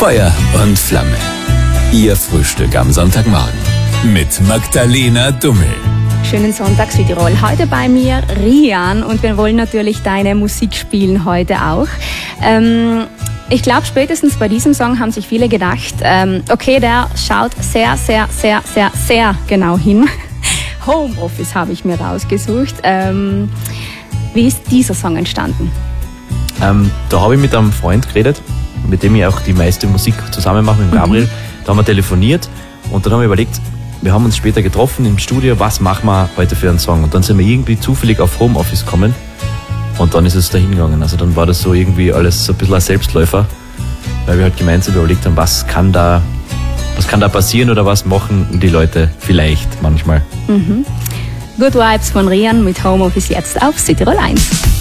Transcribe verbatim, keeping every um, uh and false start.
Feuer und Flamme. Ihr Frühstück am Sonntagmorgen mit Magdalena Dummel. Schönen Sonntag Südtirol. Heute bei mir Rian und wir wollen natürlich deine Musik spielen heute auch. Ähm, ich glaube, spätestens bei diesem Song haben sich viele gedacht, ähm, okay, der schaut sehr, sehr, sehr, sehr, sehr genau hin. Homeoffice habe ich mir rausgesucht. Ähm, wie ist dieser Song entstanden? Ähm, da habe ich mit einem Freund geredet, mit dem ich auch die meiste Musik zusammen mache, mit Gabriel. Mhm. Da haben wir telefoniert und dann haben wir überlegt, wir haben uns später getroffen im Studio, was machen wir heute für einen Song? Und dann sind wir irgendwie zufällig auf Homeoffice gekommen und dann ist es dahin gegangen. Also dann war das so irgendwie alles so ein bisschen ein Selbstläufer, weil wir halt gemeinsam überlegt haben, was kann da, was kann da passieren oder was machen die Leute vielleicht manchmal. Mhm. Good Vibes von Rian mit Homeoffice jetzt auf Südtirol eins.